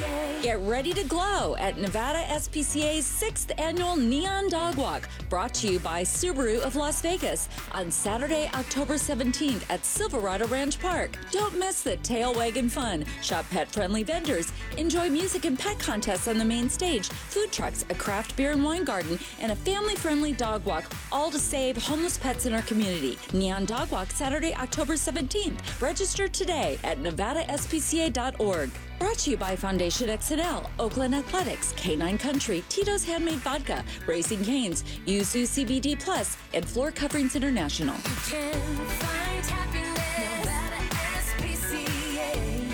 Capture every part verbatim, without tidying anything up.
Get ready to glow at Nevada S P C A's sixth Annual Neon Dog Walk, brought to you by Subaru of Las Vegas on Saturday, October seventeenth at Silverado Ranch Park. Don't miss the tail wagging fun, shop pet-friendly vendors, enjoy music and pet contests on the main stage, food trucks, a craft beer and wine garden, and a family-friendly dog walk, all to save homeless pets in our community. Neon Dog Walk, Saturday, October seventeenth. Register today at nevada s p c a dot org. Brought to you by Foundation X and L, Oakland Athletics, K nine Country, Tito's Handmade Vodka, Raising Cane's, Yuzu C B D Plus, and Floor Coverings International. You can find happiness, Nevada S P C A.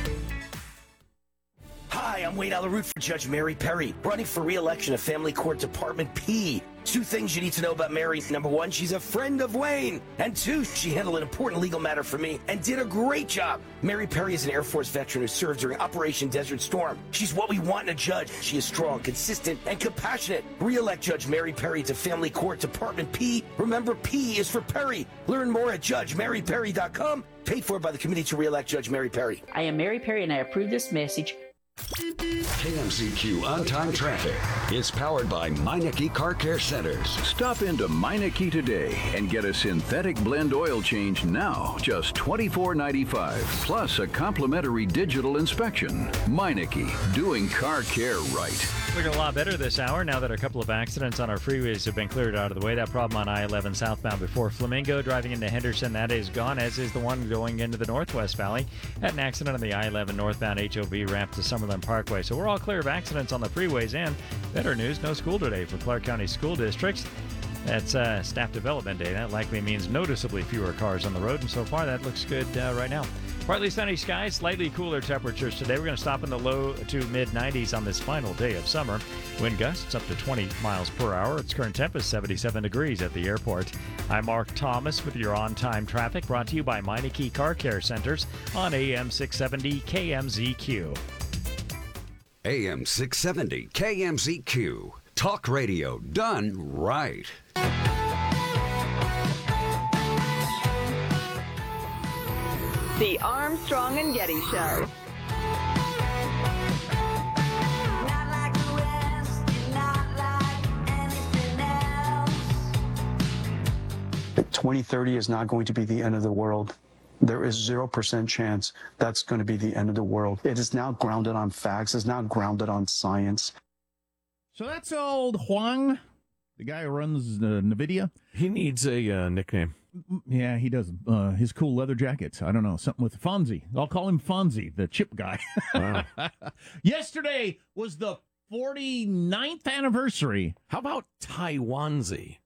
Hi, I'm Wade Alaroot for Judge Mary Perry, running for re-election at Family Court Department P. Two things you need to know about Mary. Number one, she's a friend of Wayne. And two, she handled an important legal matter for me and did a great job. Mary Perry is an Air Force veteran who served during Operation Desert Storm. She's what we want in a judge. She is strong, consistent, and compassionate. Re-elect Judge Mary Perry to Family Court Department P. Remember, P is for Perry. Learn more at judge mary perry dot com. Paid for by the Committee to Re-elect Judge Mary Perry. I am Mary Perry, and I approve this message. K M Z Q On-Time Traffic is powered by Meineke Car Care Centers. Stop into Meineke today and get a synthetic blend oil change now, just twenty-four ninety-five, plus a complimentary digital inspection. Meineke, doing car care right. Looking a lot better this hour now that a couple of accidents on our freeways have been cleared out of the way. That problem on I eleven southbound before Flamingo driving into Henderson, that is gone, as is the one going into the Northwest Valley. Had an accident on the I eleven northbound H O V ramp to Summerlin Parkway. So we're all clear of accidents on the freeways, and better news, no school today for Clark County school districts. That's uh, staff development day. That likely means noticeably fewer cars on the road, and so far that looks good uh, right now. Partly sunny skies, slightly cooler temperatures today. We're going to stop in the low to mid nineties on this final day of summer. Wind gusts up to twenty miles per hour. Its current temp is seventy-seven degrees at the airport. I'm Mark Thomas with your on-time traffic, brought to you by Meineke Car Care Centers on A M six seventy K M Z Q. A M six seventy K M Z Q. Talk radio done right. The Armstrong and Getty Show. twenty thirty is not going to be the end of the world. There is zero percent chance that's going to be the end of the world. It is now grounded on facts. It's now grounded on science. So that's old Huang, the guy who runs uh, NVIDIA. He needs a uh, nickname. Yeah, he does. Uh, his cool leather jackets. I don't know, something with Fonzie. I'll call him Fonzie, the chip guy. Wow. Yesterday was the forty-ninth anniversary. How about Taiwanese?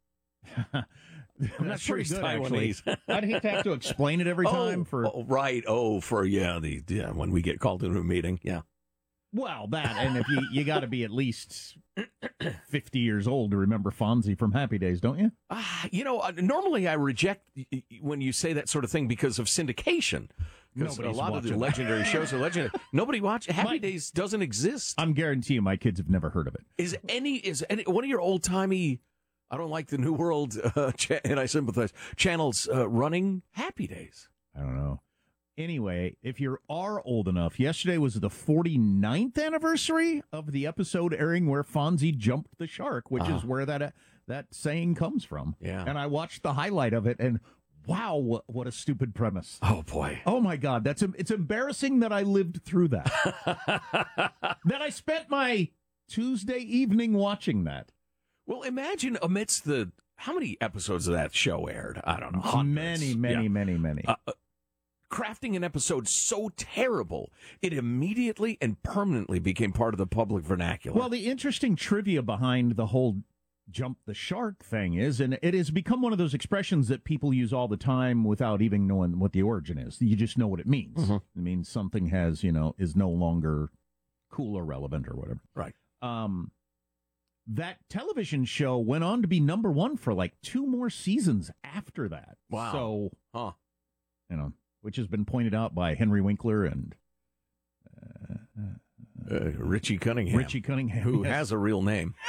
I'm not sure he's Taiwanese. I'd hate to have to explain it every time. Oh, for oh, right. Oh, for, yeah, the yeah, when we get called into a meeting. Yeah. Well, that, and if you, you got to be at least fifty years old to remember Fonzie from Happy Days, don't you? Ah, you know, uh, normally I reject when you say that sort of thing because of syndication. Because a lot of the legendary shows are legendary. Nobody watches. Happy my, Days doesn't exist. I'm guaranteeing you my kids have never heard of it. Is any, is any, one of your old timey, I don't like the New World, uh, cha- and I sympathize, channels uh, running Happy Days? I don't know. Anyway, if you are old enough, yesterday was the forty-ninth anniversary of the episode airing where Fonzie jumped the shark, which uh, is where that uh, that saying comes from. Yeah. And I watched the highlight of it, and wow, what, what a stupid premise. Oh, boy. Oh, my God. That's It's embarrassing that I lived through that. That I spent my Tuesday evening watching that. Well, imagine amidst the, how many episodes of that show aired? I don't know. Hundreds. Many, many, yeah. many, many. Uh, uh, crafting an episode so terrible, it immediately and permanently became part of the public vernacular. Well, the interesting trivia behind the whole jump the shark thing is, and it has become one of those expressions that people use all the time without even knowing what the origin is. You just know what it means. Mm-hmm. It means something has, you know, is no longer cool or relevant or whatever. Right. Um, that television show went on to be number one for like two more seasons after that. Wow. So, huh. you know, which has been pointed out by Henry Winkler and uh, uh, Richie Cunningham. Richie Cunningham. Who yes. has a real name.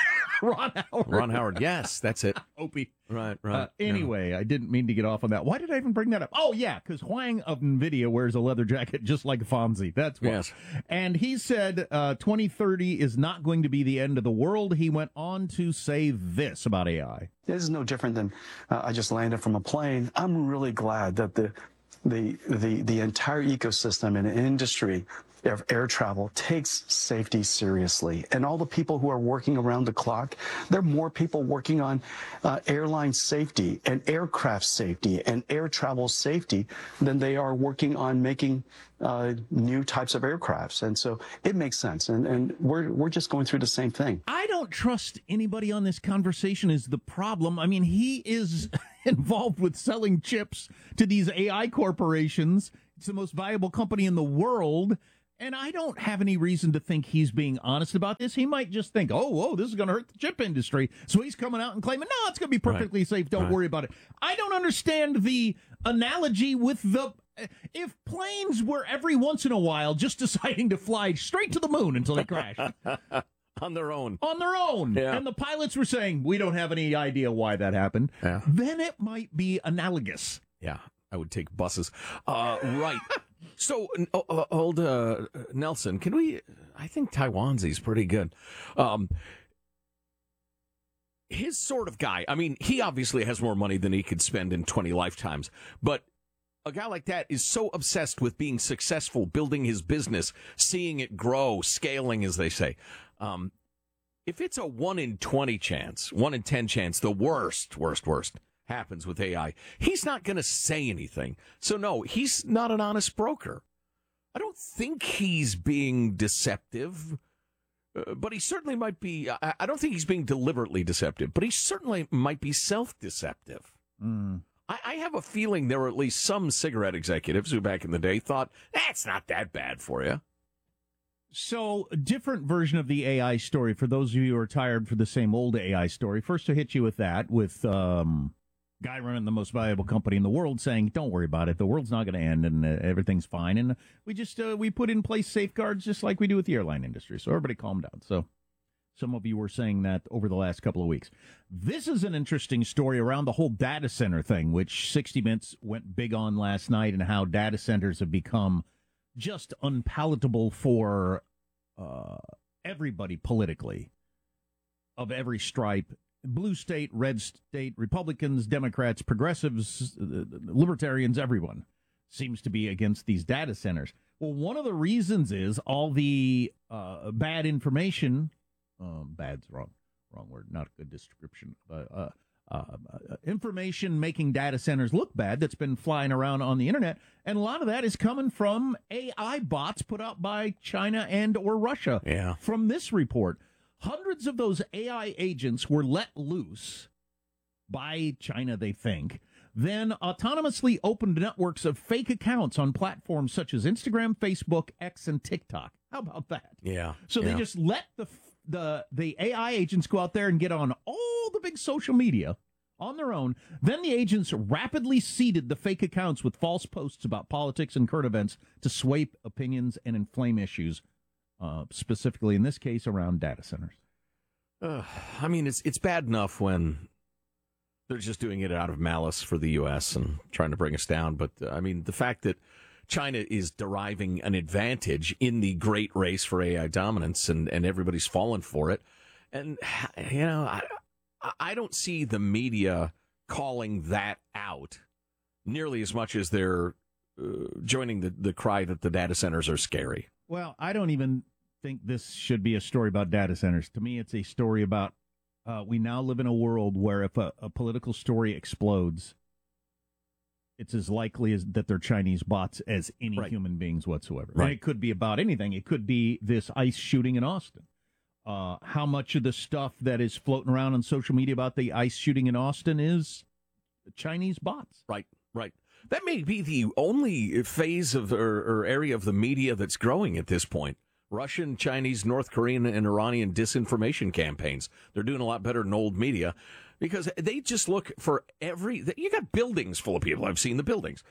Ron Howard. Ron Howard, yes, that's it. Opie. Right, right. Uh, anyway, yeah. I didn't mean to get off on that. Why did I even bring that up? Oh, yeah, because Huang of NVIDIA wears a leather jacket just like Fonzie. That's why. Yes. And he said uh, twenty thirty is not going to be the end of the world. He went on to say this about A I. This is no different than uh, I just landed from a plane. I'm really glad that the the the the entire ecosystem and industry of air travel takes safety seriously. And all the people who are working around the clock, there are more people working on uh, airline safety and aircraft safety and air travel safety than they are working on making uh, new types of aircrafts. And so it makes sense. And, and we're, we're just going through the same thing. I don't trust anybody on this conversation is the problem. I mean, he is involved with selling chips to these A I corporations. It's the most valuable company in the world. And I don't have any reason to think he's being honest about this. He might just think, oh, whoa, this is going to hurt the chip industry. So he's coming out and claiming, no, it's going to be perfectly right. safe. Don't right. worry about it. I don't understand the analogy with the... If planes were every once in a while just deciding to fly straight to the moon until they crash. On their own. On their own. Yeah. And the pilots were saying, we don't have any idea why that happened. Yeah. Then it might be analogous. Yeah, I would take buses. Uh, right. So, uh, old uh, Nelson, can we... I think Taiwanesi's pretty good. Um, his sort of guy, I mean, he obviously has more money than he could spend in twenty lifetimes, but a guy like that is so obsessed with being successful, building his business, seeing it grow, scaling, as they say. Um, if it's a one in twenty chance, one in ten chance, the worst, worst, worst happens with A I, he's not going to say anything. So, no, he's not an honest broker. I don't think he's being deceptive, uh, but he certainly might be. I, I don't think he's being deliberately deceptive, but he certainly might be self-deceptive. Mm. I, I have a feeling there were at least some cigarette executives who back in the day thought, that's not that bad for you. So, different version of the A I story for those of you who are tired for the same old A I story. First, to hit you with that, with um, guy running the most valuable company in the world saying, don't worry about it, the world's not going to end and uh, everything's fine. And we just uh, we put in place safeguards just like we do with the airline industry. So everybody calm down. So some of you were saying that over the last couple of weeks. This is an interesting story around the whole data center thing, which sixty minutes went big on last night, and how data centers have become just unpalatable for uh, everybody politically of every stripe. Blue state, red state, Republicans, Democrats, progressives, uh, libertarians, everyone seems to be against these data centers. Well, one of the reasons is all the uh, bad information, um, bad's wrong, wrong word, not a good description, but uh, uh, uh, information making data centers look bad that's been flying around on the internet, and a lot of that is coming from A I bots put out by China and or Russia. Yeah. From this report, hundreds of those A I agents were let loose by China, they think, then autonomously opened networks of fake accounts on platforms such as Instagram, Facebook, X, and TikTok. How about that? Yeah. So yeah. they just let the the the A I agents go out there and get on all the big social media on their own. Then the agents rapidly seeded the fake accounts with false posts about politics and current events to sway opinions and inflame issues, uh, specifically in this case around data centers. Uh, I mean, it's it's bad enough when they're just doing it out of malice for the U S and trying to bring us down. But, uh, I mean, the fact that China is deriving an advantage in the great race for A I dominance, and, and everybody's fallen for it. And, you know, I, I don't see the media calling that out nearly as much as they're uh, joining the, the cry that the data centers are scary. Well, I don't even think this should be a story about data centers. To me, it's a story about uh, we now live in a world where if a, a political story explodes, it's as likely as that they're Chinese bots as any right. human beings whatsoever. Right. And it could be about anything. It could be this ICE shooting in Austin. Uh, how much of the stuff that is floating around on social media about the ICE shooting in Austin is Chinese bots? Right, right. That may be the only phase of or, or area of the media that's growing at this point. Russian, Chinese, North Korean, and Iranian disinformation campaigns. They're doing a lot better than old media because they just look for every... You got buildings full of people. I've seen the buildings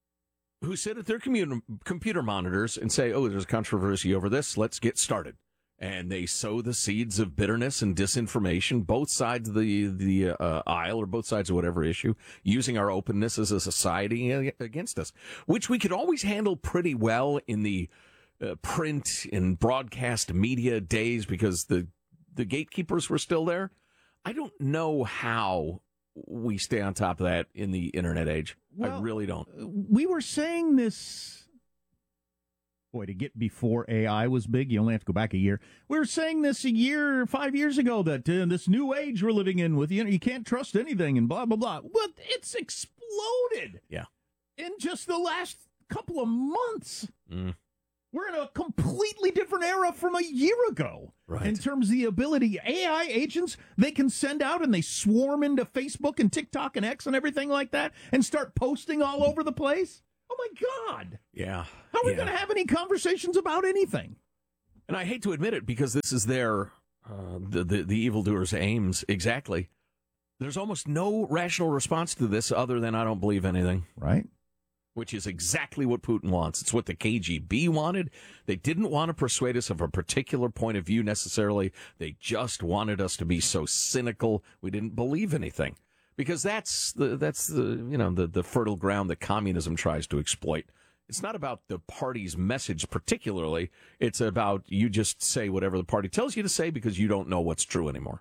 who sit at their commuter, computer monitors and say, oh, there's a controversy over this. Let's get started. and they sow the seeds of bitterness and disinformation, both sides of the the uh, aisle or both sides of whatever issue, using our openness as a society against us, which we could always handle pretty well in the uh, print and broadcast media days because the the gatekeepers were still there. I don't know how we stay on top of that in the internet age. Well, I really don't. We were saying this. Boy, to get before A I was big, you only have to go back a year. We were saying this a year, five years ago, that uh, this new age we're living in with, you know, you can't trust anything and blah, blah, blah. Well, it's exploded. Yeah. In just the last couple of months. Mm. We're in a completely different era from a year ago. Right. In terms of the ability, A I agents, they can send out and they swarm into Facebook and TikTok and X and everything like that and start posting all over the place. Oh, my God. Yeah. How are we yeah. going to have any conversations about anything? And I hate to admit it because this is their, uh, the, the, the evildoers' aims exactly. There's almost no rational response to this other than I don't believe anything. Right. Which is exactly what Putin wants. It's what the K G B wanted. They didn't want to persuade us of a particular point of view necessarily. They just wanted us to be so cynical we didn't believe anything. Because that's the that's the you know the, the fertile ground that communism tries to exploit. It's not about the party's message particularly. It's about you just say whatever the party tells you to say because you don't know what's true anymore.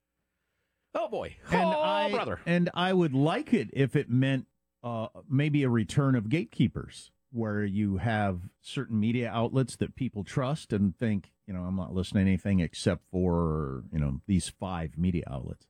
Oh boy, And oh I, brother, and I would like it if it meant uh, maybe a return of gatekeepers, where you have certain media outlets that people trust and think, you know, I'm not listening to anything except for, you know, these five media outlets.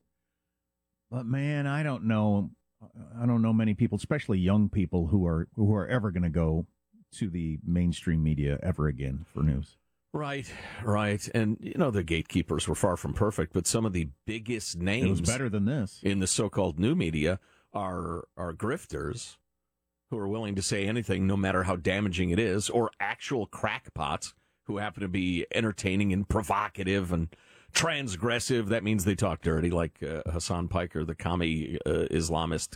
But man, I don't know. I don't know many people, especially young people, who are who are ever going to go to the mainstream media ever again for news. Right, right. And, you know, the gatekeepers were far from perfect, but some of the biggest names It was better than this in the so-called new media are are grifters who are willing to say anything, no matter how damaging it is, or actual crackpots who happen to be entertaining and provocative and transgressive. That means they talk dirty, like uh, Hassan Piker, the commie uh, Islamist,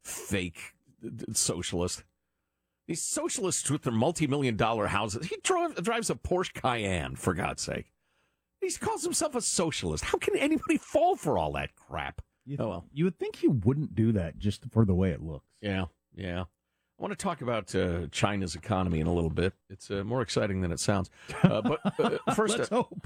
fake uh, socialist. These socialists with their multi-million dollar houses. He drove, drives a Porsche Cayenne, for God's sake. He calls himself a socialist. How can anybody fall for all that crap? You, oh, well. You would think he wouldn't do that just for the way it looks. Yeah, yeah. I want to talk about uh, China's economy in a little bit. It's uh, more exciting than it sounds. Uh, but uh, first, Let's uh, hope.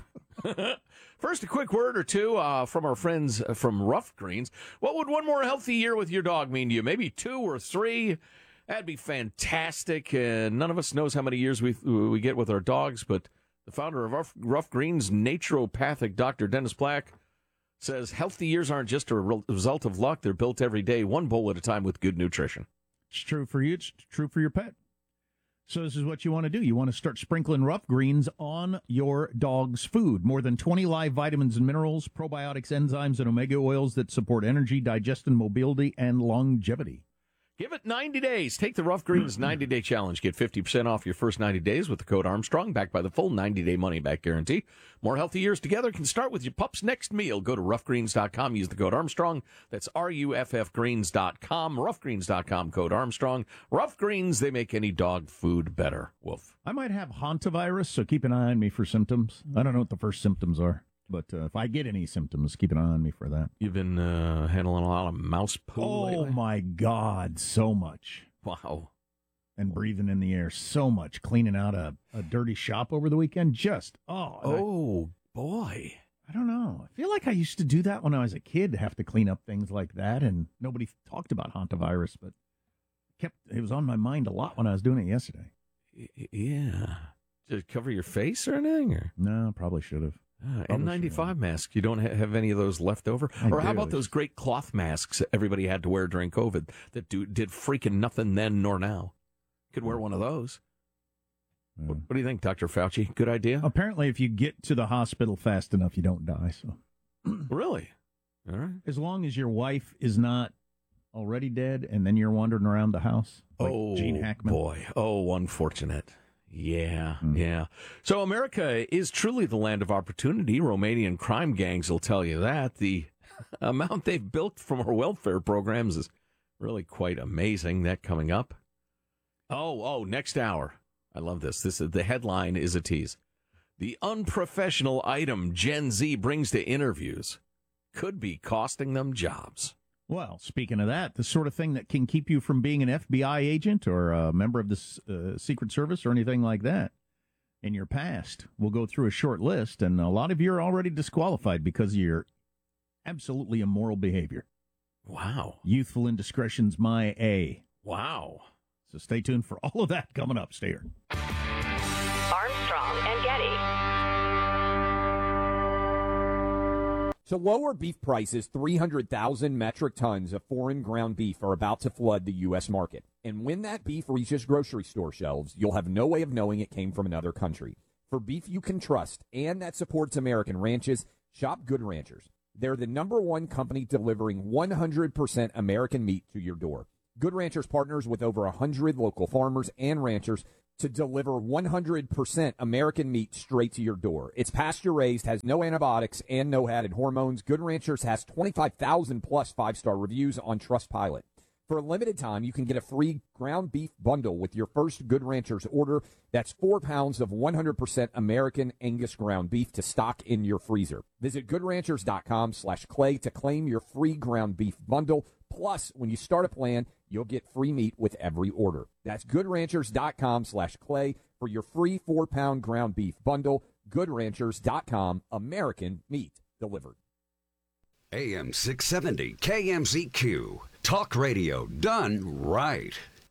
First, a quick word or two uh, from our friends from Rough Greens. What would one more healthy year with your dog mean to you? Maybe two or three? That'd be fantastic. Uh, none of us knows how many years we we get with our dogs, but the founder of Rough, Rough Greens, naturopathic Doctor Dennis Black, says healthy years aren't just a re- result of luck. They're built every day, one bowl at a time with good nutrition. It's true for you. It's true for your pet. So this is what you want to do. You want to start sprinkling Rough Greens on your dog's food. More than twenty live vitamins and minerals, probiotics, enzymes, and omega oils that support energy, digestion, mobility, and longevity. Give it ninety days. Take the Rough Greens ninety-day challenge. Get fifty percent off your first ninety days with the code Armstrong, backed by the full ninety-day money-back guarantee. More healthy years together can start with your pup's next meal. Go to rough greens dot com. Use the code Armstrong. That's R U F F greens dot com. rough greens dot com, code Armstrong. Rough Greens, they make any dog food better. Woof. I might have hantavirus, so keep an eye on me for symptoms. I don't know what the first symptoms are, but uh, if I get any symptoms, keep an eye on me for that. You've been uh, handling a lot of mouse poo Oh, lately? my God, so much. Wow. And breathing in the air so much. Cleaning out a, a dirty shop over the weekend. Just, oh. Oh, boy. I don't know. I feel like I used to do that when I was a kid, have to clean up things like that, and nobody talked about hantavirus, but kept it was on my mind a lot when I was doing it yesterday. Yeah. Did it cover your face or anything? Or? No, probably should have. Uh, N ninety-five mask. You don't ha- have any of those left over? I or how do. about those great cloth masks that everybody had to wear during COVID that do, did freaking nothing then nor now? Could wear one of those. Yeah. What, what do you think, Doctor Fauci? Good idea? Apparently, if you get to the hospital fast enough, you don't die. So, Really? All right. as long as your wife is not already dead, and then you're wandering around the house, like oh, Gene Hackman. boy. Oh, unfortunate. Yeah, Mm. yeah. So America is truly the land of opportunity. Romanian crime gangs will tell you that. The amount they've built from our welfare programs is really quite amazing. That coming up. Oh, oh, next hour. I love this. This is, the headline is a tease. The unprofessional item Gen Z brings to interviews could be costing them jobs. Well, speaking of that, the sort of thing that can keep you from being an F B I agent or a member of the uh, Secret Service or anything like that in your past. We'll go through a short list, and a lot of you are already disqualified because of your absolutely immoral behavior. Wow. Youthful indiscretion's my A. Wow. So stay tuned for all of that coming up. Stay here. Armstrong and Getty. To lower beef prices, three hundred thousand metric tons of foreign ground beef are about to flood the U S market. And when that beef reaches grocery store shelves, you'll have no way of knowing it came from another country. For beef you can trust and that supports American ranches, shop Good Ranchers. They're the number one company delivering one hundred percent American meat to your door. Good Ranchers partners with over one hundred local farmers and ranchers to deliver one hundred percent American meat straight to your door. It's pasture-raised, has no antibiotics, and no added hormones. Good Ranchers has twenty-five thousand plus five-star reviews on Trustpilot. For a limited time, you can get a free ground beef bundle with your first Good Ranchers order. That's four pounds of one hundred percent American Angus ground beef to stock in your freezer. Visit goodranchers.com slash clay to claim your free ground beef bundle. Plus, when you start a plan, you'll get free meat with every order. That's goodranchers.com slash clay for your free four-pound ground beef bundle. Goodranchers dot com, American meat delivered. A M six seventy K M Z Q. Talk radio done right.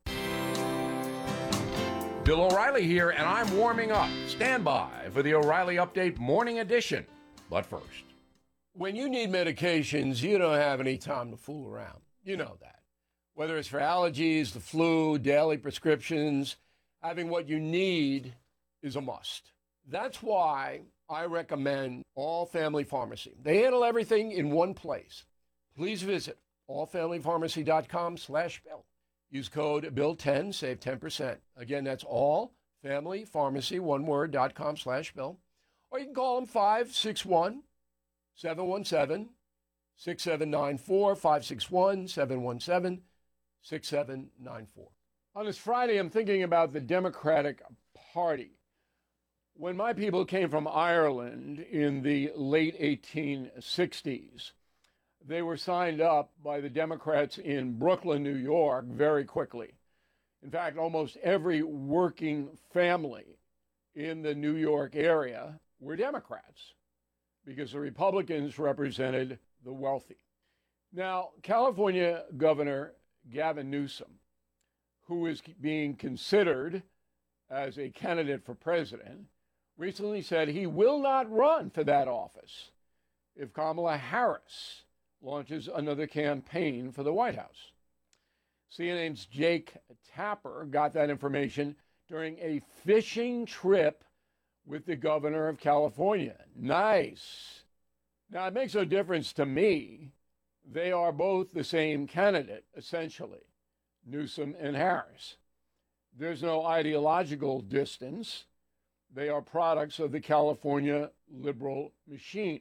Bill O'Reilly here, and I'm warming up. Stand by for the O'Reilly Update Morning Edition. But first, when you need medications, you don't have any time to fool around. You know that. Whether it's for allergies, the flu, daily prescriptions, having what you need is a must. That's why I recommend All Family Pharmacy. They handle everything in one place. Please visit allfamilypharmacy.com slash bill. Use code bill ten, save ten percent. Again, that's allfamilypharmacy, one word, dot com slash bill. Or you can call them five six one, seven one seven, six seven nine four, five six one, seven one seven, six seven nine four. On this Friday, I'm thinking about the Democratic Party. When my people came from Ireland in the late eighteen sixties, they were signed up by the Democrats in Brooklyn, New York, very quickly. In fact, almost every working family in the New York area were Democrats because the Republicans represented the wealthy. Now, California Governor Gavin Newsom, who is being considered as a candidate for president, recently said he will not run for that office if Kamala Harris launches another campaign for the White House. C N N's Jake Tapper got that information during a fishing trip with the governor of California. Nice. Now, it makes no difference to me. They are both the same candidate, essentially, Newsom and Harris. There's no ideological distance. They are products of the California liberal machine.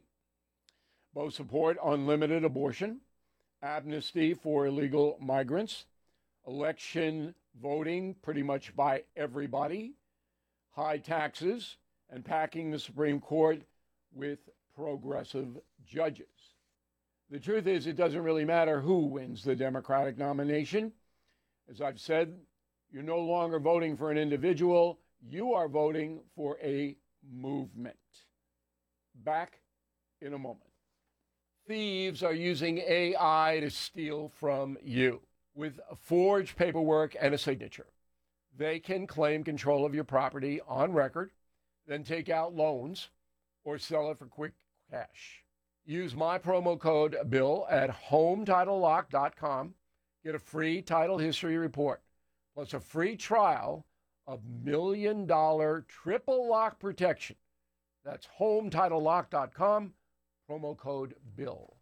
Both support unlimited abortion, amnesty for illegal migrants, election voting pretty much by everybody, high taxes, and packing the Supreme Court with progressive judges. The truth is, it doesn't really matter who wins the Democratic nomination. As I've said, you're no longer voting for an individual. You are voting for a movement. Back in a moment. Thieves are using A I to steal from you. With forged paperwork and a signature, they can claim control of your property on record, then take out loans or sell it for quick cash. Use my promo code BILL at home title lock dot com. Get a free title history report, plus a free trial of million dollar triple lock protection. That's home title lock dot com. Promo code BILL.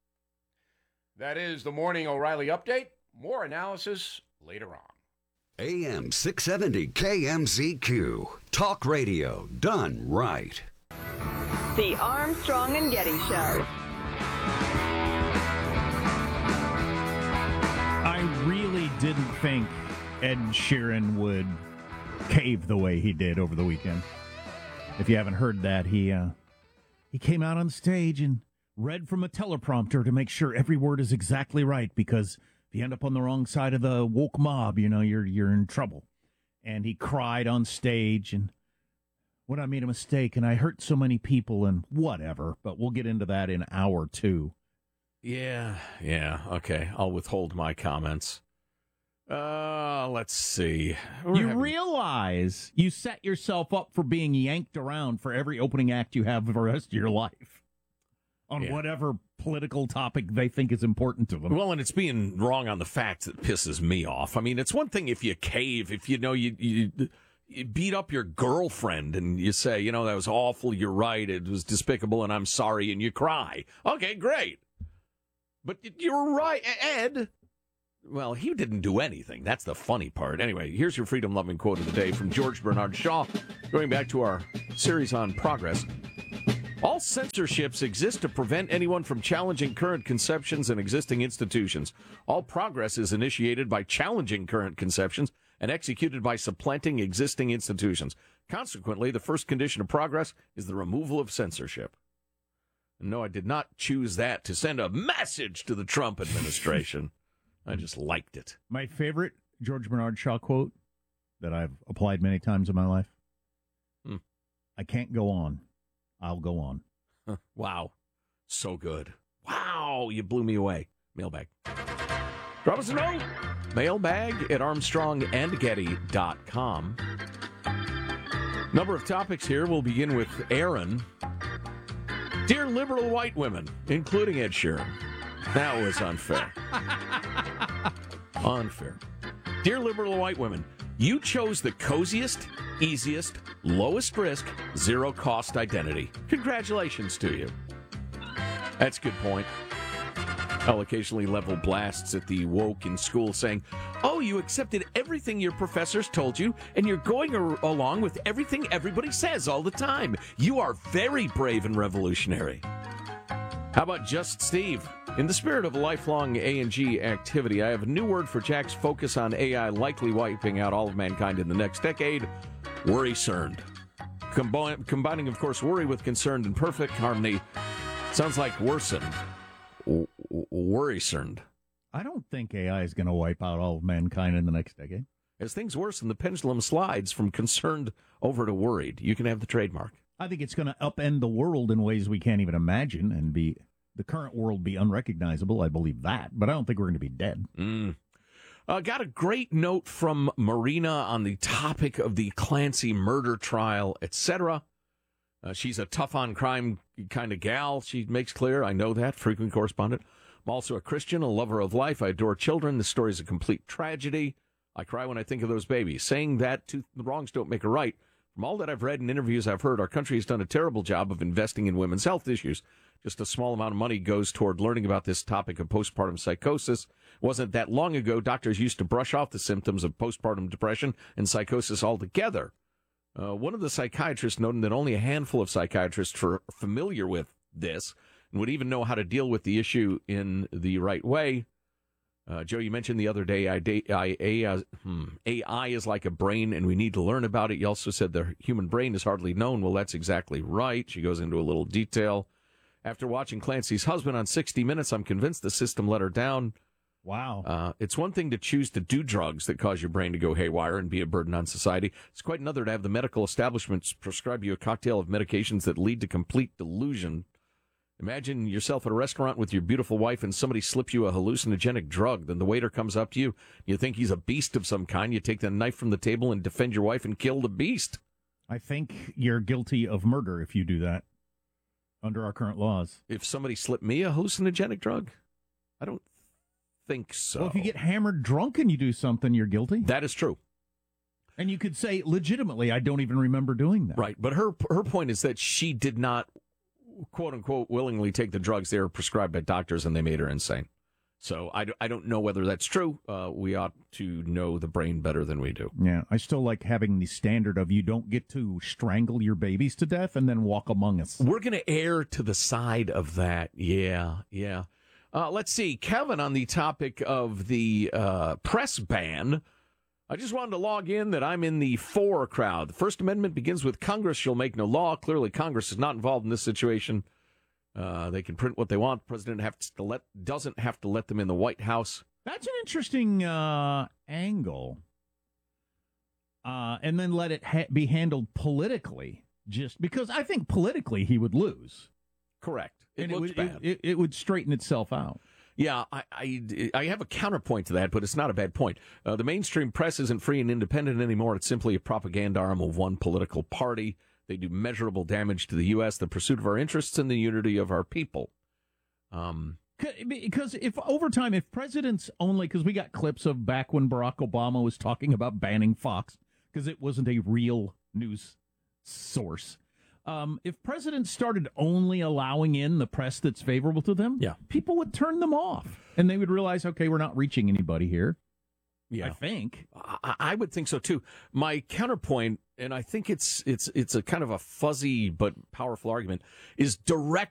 That is the Morning O'Reilly Update. More analysis later on. A M six seventy K M Z Q. Talk radio done right. The Armstrong and Getty Show. I really didn't think Ed Sheeran would cave the way he did over the weekend. If you haven't heard that, he uh, he came out on stage and read from a teleprompter to make sure every word is exactly right, because if you end up on the wrong side of the woke mob, you know, you're you're in trouble. And he cried on stage, and when I made a mistake, and I hurt so many people, and whatever. But we'll get into that in hour two. Yeah, yeah, okay. I'll withhold my comments. Uh, let's see. We're you having- realize you set yourself up for being yanked around for every opening act you have for the rest of your life on Yeah. whatever political topic they think is important to them. Well, and it's being wrong on the facts that pisses me off. I mean, it's one thing if you cave, if you know you, you, you beat up your girlfriend and you say, you know, that was awful, you're right, it was despicable, and I'm sorry, and you cry. Okay, great. But you're right, Ed. Well, he didn't do anything. That's the funny part. Anyway, here's your freedom-loving quote of the day from George Bernard Shaw. Going back to our series on progress. All censorships exist to prevent anyone from challenging current conceptions and existing institutions. All progress is initiated by challenging current conceptions and executed by supplanting existing institutions. Consequently, the first condition of progress is the removal of censorship. No, I did not choose that to send a message to the Trump administration. I just liked it. My favorite George Bernard Shaw quote that I've applied many times in my life. Hmm. I can't go on. I'll go on. Huh. Wow. So good. Wow. You blew me away. Mailbag. Drop us a note. Mailbag at armstrong and getty dot com. Number of topics here. We'll begin with Aaron. Dear liberal white women, including Ed Sheeran. That was unfair. Unfair. Dear liberal white women, you chose the coziest, easiest, lowest risk, zero cost identity. Congratulations to you. That's a good point. I'll occasionally level blasts at the woke in school saying, oh, you accepted everything your professors told you, and you're going ar- along with everything everybody says all the time. You are very brave and revolutionary. How about Just Steve? In the spirit of a lifelong A and G activity, I have a new word for Jack's focus on A I likely wiping out all of mankind in the next decade, worry-cerned. Combi- combining, of course, worry with concerned in perfect harmony sounds like worsened. W- worry-cerned. I don't think A I is going to wipe out all of mankind in the next decade. As things worsen, the pendulum slides from concerned over to worried. You can have the trademark. I think it's going to upend the world in ways we can't even imagine and be the current world be unrecognizable. I believe that, but I don't think we're going to be dead. Mm. Uh, got a great note from Marina on the topic of the Clancy murder trial, et cetera. Uh, she's a tough-on-crime kind of gal, she makes clear. I know that, frequent correspondent. I'm also a Christian, a lover of life. I adore children. The story is a complete tragedy. I cry when I think of those babies. Saying that two wrongs don't make a right. From all that I've read and interviews I've heard, our country has done a terrible job of investing in women's health issues. Just a small amount of money goes toward learning about this topic of postpartum psychosis. It wasn't that long ago doctors used to brush off the symptoms of postpartum depression and psychosis altogether. Uh, one of the psychiatrists noted that only a handful of psychiatrists are familiar with this and would even know how to deal with the issue in the right way. Uh, Joe, you mentioned the other day I, I, A I, hmm, A I is like a brain, and we need to learn about it. You also said the human brain is hardly known. Well, that's exactly right. She goes into a little detail. After watching Clancy's husband on sixty minutes, I'm convinced the system let her down. Wow. Uh, it's one thing to choose to do drugs that cause your brain to go haywire and be a burden on society. It's quite another to have the medical establishments prescribe you a cocktail of medications that lead to complete delusion. Imagine yourself at a restaurant with your beautiful wife and somebody slips you a hallucinogenic drug. Then the waiter comes up to you. You think he's a beast of some kind. You take the knife from the table and defend your wife and kill the beast. I think you're guilty of murder if you do that under our current laws. If somebody slipped me a hallucinogenic drug, I don't think so. Well, if you get hammered drunk and you do something, you're guilty. That is true. And you could say legitimately, I don't even remember doing that. Right. But her her point is that she did not, quote unquote, willingly take the drugs. They were prescribed by doctors and they made her insane. So I, I don't know whether that's true. Uh, we ought to know the brain better than we do. Yeah, I still like having the standard of you don't get to strangle your babies to death and then walk among us. We're going to err to the side of that. Yeah, yeah. Uh, let's see. Kevin, on the topic of the uh, press ban, I just wanted to log in that I'm in the for crowd. The First Amendment begins with Congress shall make no law. Clearly, Congress is not involved in this situation. Uh, they can print what they want. The president have to let, doesn't have to let them in the White House. That's an interesting uh, angle. Uh, and then let it ha- be handled politically, just because I think politically he would lose. Correct. It and looks it would, bad. It, it, it would straighten itself out. Yeah, I, I, I have a counterpoint to that, but it's not a bad point. Uh, the mainstream press isn't free and independent anymore. It's simply a propaganda arm of one political party. They do measurable damage to the U S, the pursuit of our interests, and the unity of our people. Um, because if over time, if presidents only, because we got clips of back when Barack Obama was talking about banning Fox, because it wasn't a real news source. Um, if presidents started only allowing in the press that's favorable to them, yeah. people would turn them off, and they would realize, okay, we're not reaching anybody here. Yeah, I think I, I would think so too. My counterpoint, and I think it's it's it's a kind of a fuzzy but powerful argument, is direct